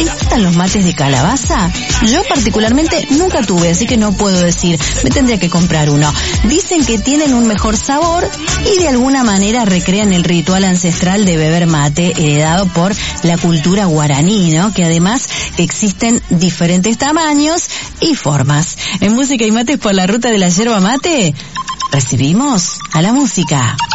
¿te gustan los mates de calabaza? Yo particularmente nunca tuve, así que no puedo decir, me tendría que comprar uno. Dicen que tienen un mejor sabor y de alguna manera recrean el ritual ancestral de beber mate heredado por la cultura guaraní, ¿no? Que además existen diferentes tamaños y formas. En Música y Mates por la Ruta de la Yerba Mate, recibimos a la música.